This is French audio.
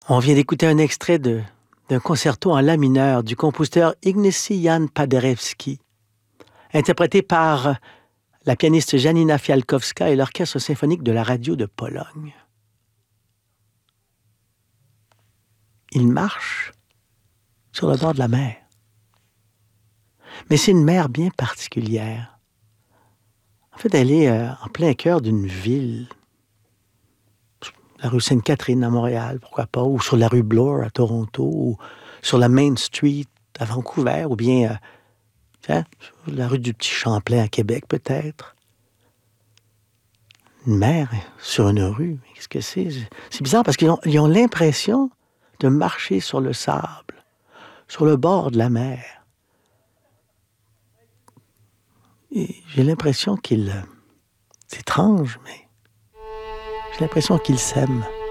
On vient d'écouter un extrait d'un concerto en la mineur du compositeur Ignacy Jan Paderewski, interprété par la pianiste Janina Fialkowska et l'Orchestre symphonique de la radio de Pologne. Il marche sur le bord de la mer. Mais c'est une mer bien particulière. En fait, elle est en plein cœur d'une ville. La rue Sainte-Catherine à Montréal, pourquoi pas, ou sur la rue Bloor à Toronto, ou sur la Main Street à Vancouver, ou bien sur la rue du Petit Champlain à Québec, peut-être. Une mer sur une rue, qu'est-ce que c'est? C'est bizarre parce qu'ils ont l'impression de marcher sur le sable, sur le bord de la mer. Et j'ai l'impression c'est étrange, mais j'ai l'impression qu'ils s'aiment.